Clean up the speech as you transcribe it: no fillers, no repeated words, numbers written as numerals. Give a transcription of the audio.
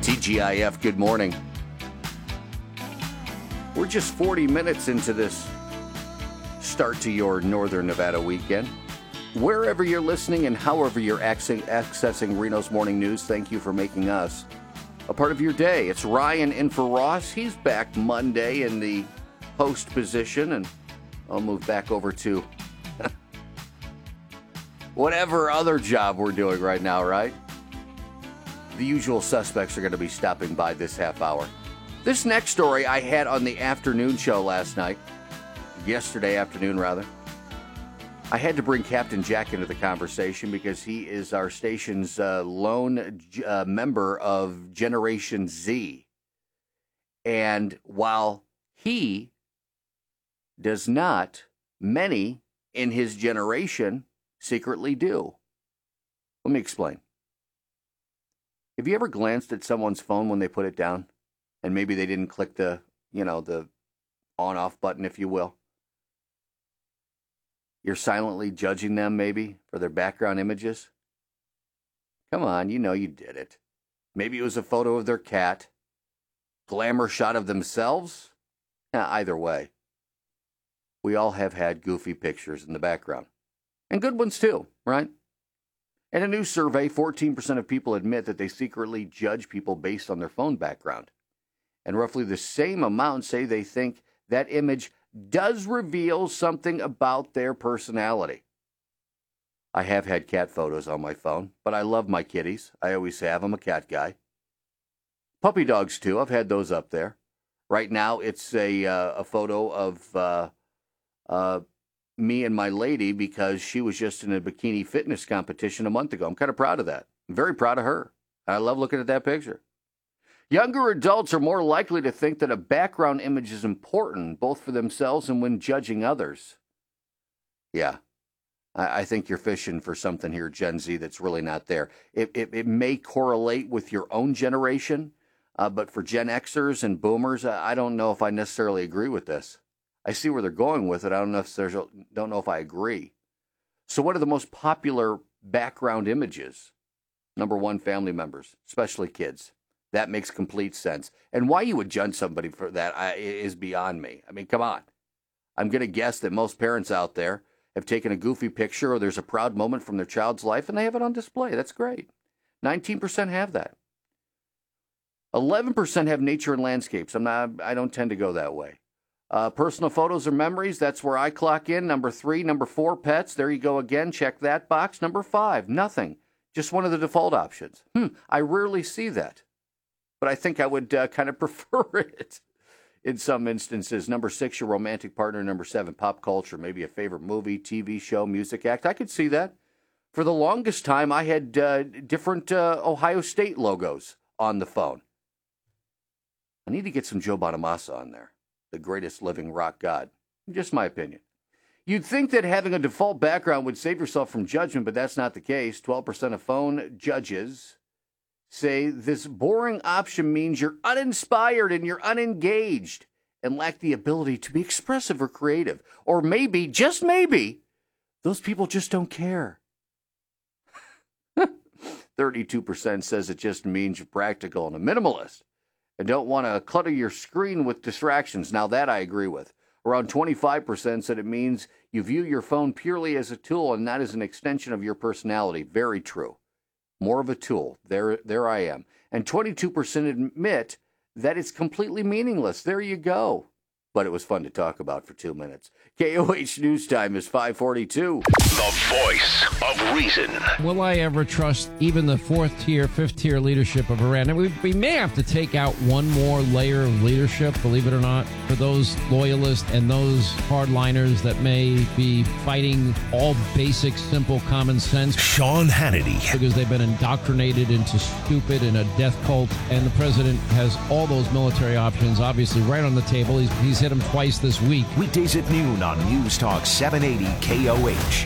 TGIF, good morning. We're just 40 minutes into this start to your Northern Nevada weekend. Wherever you're listening and however you're accessing Reno's Morning News, thank you for making us a part of your day. It's Ryan in for Ross. He's back Monday in the host position, and I'll move back over to whatever other job we're doing right now, right? The usual suspects are going to be stopping by this half hour. This next story I had on the afternoon show last night, yesterday afternoon rather. I had to bring Captain Jack into the conversation because he is our station's lone member of Generation Z. And while he does not, many in his generation secretly do. Let me explain. Have you ever glanced at someone's phone when they put it down? And maybe they didn't click the on-off button, if you will. You're silently judging them, maybe, for their background images. Come on, you know you did it. Maybe it was a photo of their cat. Glamour shot of themselves? Either way. We all have had goofy pictures in the background. And good ones too, right? In a new survey, 14% of people admit that they secretly judge people based on their phone background. And roughly the same amount say they think that image does reveal something about their personality. I have had cat photos on my phone, but I love my kitties. I always have. I'm a cat guy. Puppy dogs, too. I've had those up there. Right now, it's a photo of me and my lady because she was just in a bikini fitness competition a month ago. I'm kind of proud of that. I'm very proud of her. I love looking at that picture. Younger adults are more likely to think that a background image is important, both for themselves and when judging others. Yeah, I think you're fishing for something here, Gen Z, that's really not there. It may correlate with your own generation, but for Gen Xers and Boomers, I don't know if I necessarily agree with this. I see where they're going with it. I don't know if I agree. So what are the most popular background images? Number one, family members, especially kids. That makes complete sense. And why you would judge somebody for that is beyond me. I mean, come on. I'm going to guess that most parents out there have taken a goofy picture or there's a proud moment from their child's life and they have it on display. That's great. 19% have that. 11% have nature and landscapes. I don't tend to go that way. Personal photos or memories, that's where I clock in. Number 3, number 4, pets. There you go again. Check that box. Number 5, nothing. Just one of the default options. I rarely see that, but I think I would kind of prefer it in some instances. Number 6, your romantic partner. Number 7, pop culture, maybe a favorite movie, TV show, music act. I could see that. For the longest time, I had different Ohio State logos on the phone. I need to get some Joe Bonamassa on there. The greatest living rock god. Just my opinion. You'd think that having a default background would save yourself from judgment, but that's not the case. 12% of phone judges say this boring option means you're uninspired and you're unengaged and lack the ability to be expressive or creative. Or maybe, just maybe, those people just don't care. 32% says it just means you're practical and a minimalist and don't want to clutter your screen with distractions. Now that I agree with. Around 25% said it means you view your phone purely as a tool and not as an extension of your personality. Very true. More of a tool. There I am. And 22% admit that it's completely meaningless. There you go. But it was fun to talk about for 2 minutes. KOH News Time is 5:42. The voice of reason. Will I ever trust even the 4th tier, 5th tier leadership of Iran? And we may have to take out one more layer of leadership, believe it or not, for those loyalists and those hardliners that may be fighting all basic, simple common sense. Sean Hannity. Because they've been indoctrinated into stupid and a death cult. And the president has all those military options, obviously, right on the table. He's hit them twice this week. Weekdays at noon on News Talk 780 KOH.